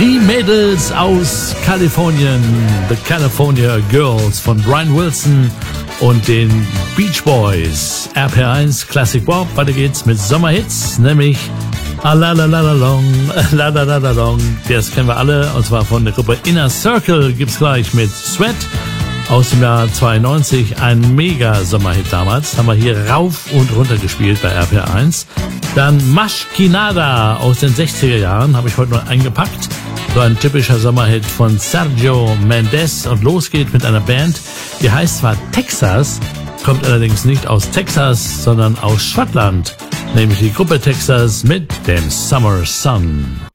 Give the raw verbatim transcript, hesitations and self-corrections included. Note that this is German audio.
Die Mädels aus Kalifornien, The California Girls von Brian Wilson und den Beach Boys. R P R eins Classic Pop. Weiter geht's mit Sommerhits, nämlich Ah la la la la long, la la la la long. Das kennen wir alle, und zwar von der Gruppe Inner Circle. Gibt's gleich mit Sweat aus dem Jahr zweiundneunzig. Ein Mega-Sommerhit damals. Haben wir hier rauf und runter gespielt bei R P R eins. Dann Maschkinada aus den sechziger Jahren habe ich heute noch eingepackt. So ein typischer Sommerhit von Sergio Mendes. Und los geht mit einer Band, die heißt zwar Texas, kommt allerdings nicht aus Texas, sondern aus Schottland. Nämlich die Gruppe Texas mit dem Summer Sun.